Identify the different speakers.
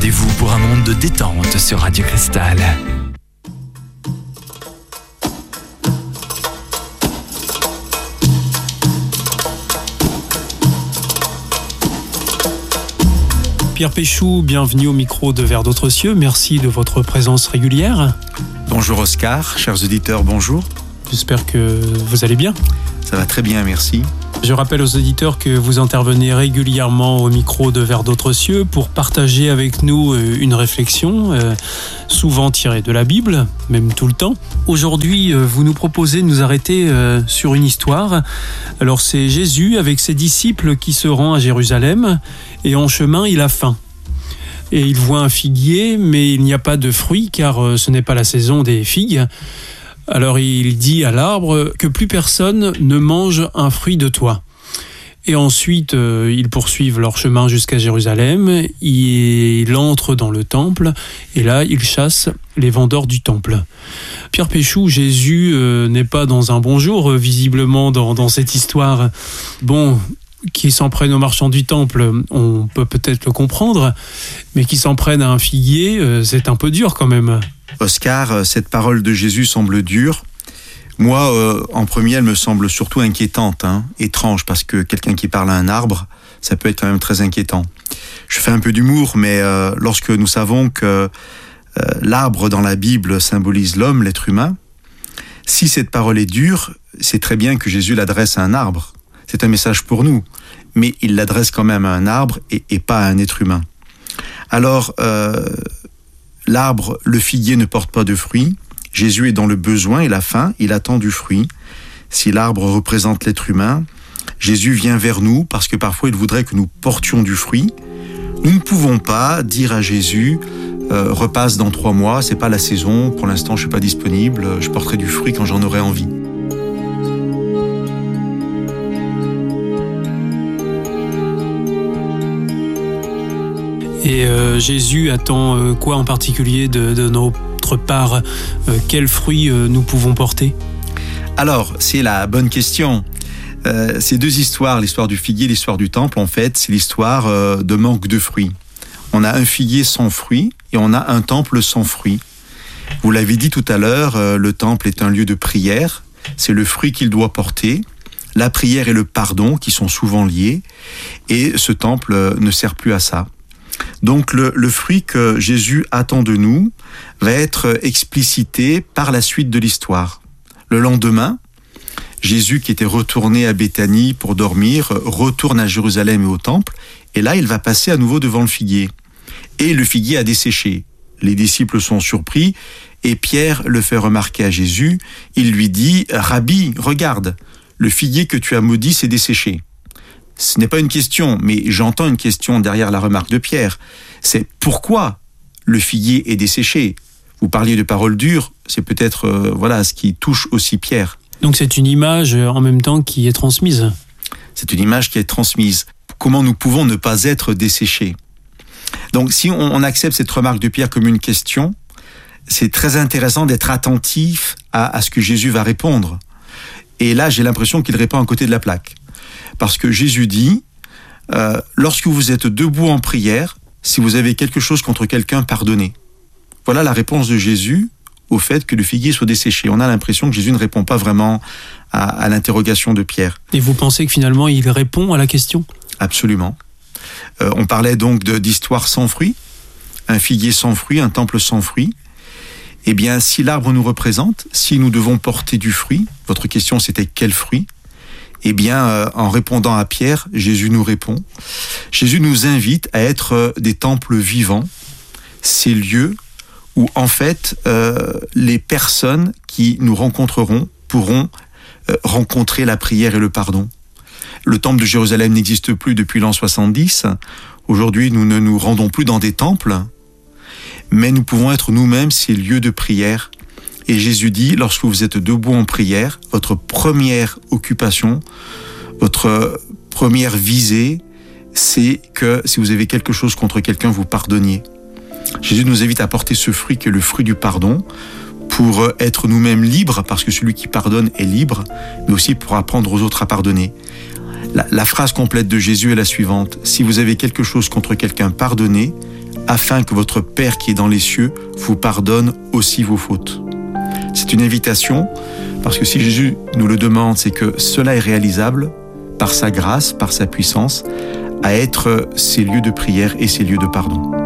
Speaker 1: Rendez-vous pour un monde de détente sur Radio Cristal.
Speaker 2: Pierre Péchou, bienvenue au micro de Vers d'autres cieux. Merci de votre présence régulière.
Speaker 3: Bonjour Oscar, chers auditeurs, bonjour.
Speaker 2: J'espère que vous allez bien.
Speaker 3: Ça va très bien, merci.
Speaker 2: Je rappelle aux auditeurs que vous intervenez régulièrement au micro de Vers d'autres cieux pour partager avec nous une réflexion, souvent tirée de la Bible, même tout le temps. Aujourd'hui, vous nous proposez de nous arrêter sur une histoire. Alors c'est Jésus avec ses disciples qui se rend à Jérusalem et en chemin, il a faim. Et il voit un figuier, mais il n'y a pas de fruits car ce n'est pas la saison des figues. Alors il dit à l'arbre que plus personne ne mange un fruit de toi. Et ensuite, ils poursuivent leur chemin jusqu'à Jérusalem. Il entre dans le temple et là, il chasse les vendeurs du temple. Pierre Péchou, Jésus n'est pas dans un bon jour, visiblement, dans cette histoire. Bon, qui s'en prenne aux marchands du temple, on peut peut-être le comprendre, mais qui s'en prenne à un figuier, c'est un peu dur quand même.
Speaker 3: Oscar, cette parole de Jésus semble dure. Moi, en premier, elle me semble surtout inquiétante, étrange, parce que quelqu'un qui parle à un arbre, ça peut être quand même très inquiétant. Je fais un peu d'humour, mais lorsque nous savons que l'arbre dans la Bible symbolise l'homme, l'être humain, si cette parole est dure, c'est très bien que Jésus l'adresse à un arbre. C'est un message pour nous, mais il l'adresse quand même à un arbre et pas à un être humain. Alors, l'arbre, le figuier ne porte pas de fruits. Jésus est dans le besoin et la faim, il attend du fruit. Si l'arbre représente l'être humain, Jésus vient vers nous parce que parfois il voudrait que nous portions du fruit. Nous ne pouvons pas dire à Jésus repasse dans 3 mois, c'est pas la saison, pour l'instant je suis pas disponible, je porterai du fruit quand j'en aurai envie.
Speaker 2: Et Jésus attend quoi en particulier de notre part? Quels fruits nous pouvons porter?
Speaker 3: Alors, c'est la bonne question. Ces deux histoires, l'histoire du figuier et l'histoire du temple, en fait, c'est l'histoire de manque de fruits. On a un figuier sans fruits et on a un temple sans fruits. Vous l'avez dit tout à l'heure, le temple est un lieu de prière. C'est le fruit qu'il doit porter. La prière et le pardon qui sont souvent liés. Et ce temple ne sert plus à ça. Donc le fruit que Jésus attend de nous va être explicité par la suite de l'histoire. Le lendemain, Jésus qui était retourné à Béthanie pour dormir, retourne à Jérusalem et au temple, et là il va passer à nouveau devant le figuier. Et le figuier a desséché. Les disciples sont surpris, et Pierre le fait remarquer à Jésus. Il lui dit « Rabbi, regarde, le figuier que tu as maudit s'est desséché ». Ce n'est pas une question, mais j'entends une question derrière la remarque de Pierre. C'est pourquoi le figuier est desséché. Vous parliez de paroles dures, c'est peut-être ce qui touche aussi Pierre.
Speaker 2: Donc c'est une image en même temps qui est transmise.
Speaker 3: C'est une image qui est transmise. Comment nous pouvons ne pas être desséchés? Donc si on accepte cette remarque de Pierre comme une question, c'est très intéressant d'être attentif à ce que Jésus va répondre. Et là, j'ai l'impression qu'il répond à côté de la plaque. Parce que Jésus dit, lorsque vous êtes debout en prière, si vous avez quelque chose contre quelqu'un, pardonnez. Voilà la réponse de Jésus au fait que le figuier soit desséché. On a l'impression que Jésus ne répond pas vraiment à l'interrogation de Pierre.
Speaker 2: Et vous pensez que finalement il répond à la question?
Speaker 3: Absolument. On parlait donc d'histoire sans fruits, un figuier sans fruits, un temple sans fruits. Eh bien, si l'arbre nous représente, si nous devons porter du fruit, votre question c'était quel fruit? Eh bien, en répondant à Pierre, Jésus nous répond. Jésus nous invite à être des temples vivants, ces lieux où, en fait, les personnes qui nous rencontreront pourront rencontrer la prière et le pardon. Le temple de Jérusalem n'existe plus depuis l'an 70. Aujourd'hui, nous ne nous rendons plus dans des temples, mais nous pouvons être nous-mêmes ces lieux de prière. Et Jésus dit, lorsque vous êtes debout en prière, votre première occupation, votre première visée, c'est que si vous avez quelque chose contre quelqu'un, vous pardonniez. Jésus nous invite à porter ce fruit qui est le fruit du pardon pour être nous-mêmes libres, parce que celui qui pardonne est libre, mais aussi pour apprendre aux autres à pardonner. La phrase complète de Jésus est la suivante. Si vous avez quelque chose contre quelqu'un, pardonnez. afin que votre Père qui est dans les cieux vous pardonne aussi vos fautes. C'est une invitation, parce que si Jésus nous le demande, c'est que cela est réalisable par sa grâce, par sa puissance, à être ces lieux de prière et ces lieux de pardon.